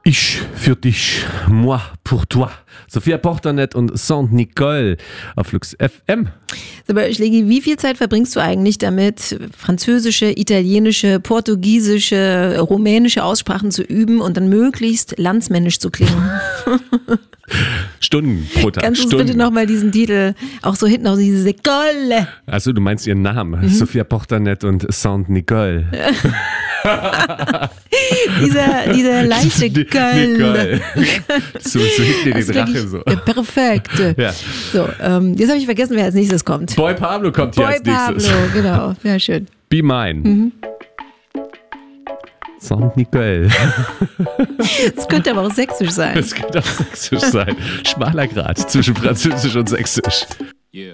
Ich für dich, moi pour toi. Sophia Porternet und Saint-Nicole auf Flux FM. Aber Schlägi, wie viel Zeit verbringst du eigentlich damit, französische, italienische, portugiesische, rumänische Aussprachen zu üben und dann möglichst landsmännisch zu klingen? Stunden pro Tag. Kannst du uns bitte nochmal diesen Titel, auch so hinten, auch diese Nicole. Also du meinst ihren Namen, Sophia Porternet und Saint-Nicole. dieser leichte Nicole. So hinten die Drache so. Perfekt. Ja. So, jetzt habe ich vergessen, wer als nächstes kommt. Boy Pablo kommt hier als nächstes. Boy Pablo, genau. Ja, schön. Be mine. Saint-Nicole. Das könnte aber auch sächsisch sein. Das könnte auch sächsisch sein. Schmaler Grat zwischen Französisch und Sächsisch.